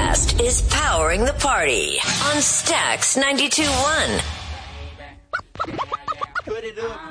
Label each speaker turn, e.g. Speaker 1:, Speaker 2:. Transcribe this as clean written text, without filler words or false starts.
Speaker 1: podcast is powering the party on Stax 92.1.
Speaker 2: Put it up.